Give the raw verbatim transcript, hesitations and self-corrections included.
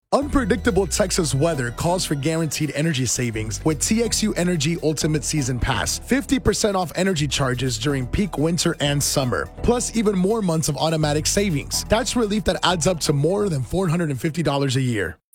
Unpredictable Texas weather calls for guaranteed energy savings with T X U Energy Ultimate Season Pass. fifty percent off energy charges during peak winter and summer, plus even more months of automatic savings. That's relief that adds up to more than four hundred fifty dollars a year.